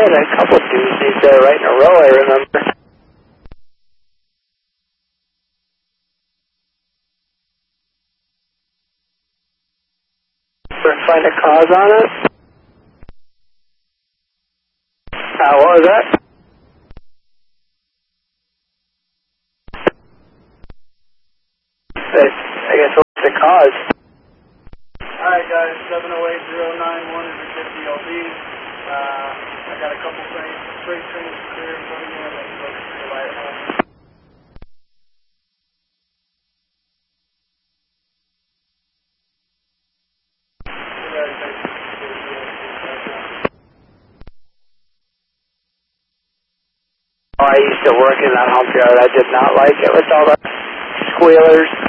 had a couple doozies there right in a row, I remember. Find a cause on it? What was that? I guess what's the cause? Alright guys, 708-091 is a good DLB. I got a couple things, freight trains clear in front of me, and then go to the light home. I used to work in that hump yard. I did not like it with all the squealers.